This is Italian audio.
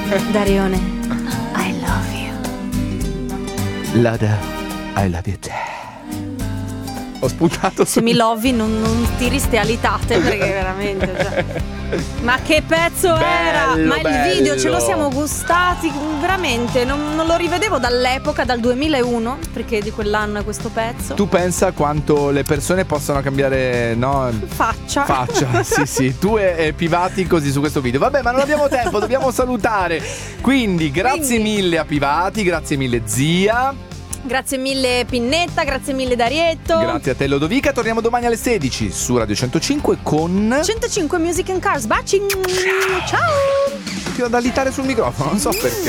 Darione, I love you. Lada, I love you too. Ho sputato Se mi lovi non tiri ste alitate, perché veramente, cioè. Ma che pezzo era? Ma il video ce lo siamo gustati veramente, non lo rivedevo dall'epoca, dal 2001, perché di quell'anno è questo pezzo. Tu pensa quanto le persone possano cambiare, no? Faccia, sì, tu e Pivati così su questo video. Vabbè, ma non abbiamo tempo, dobbiamo salutare. Quindi grazie mille a Pivati, grazie mille zia. Grazie mille Pinnetta, grazie mille Darietto. Grazie a te Lodovica, torniamo domani alle 16 su Radio 105 con 105 Music and Cars. Baci. Ciao. Continua ad alitare sul microfono, non so perché.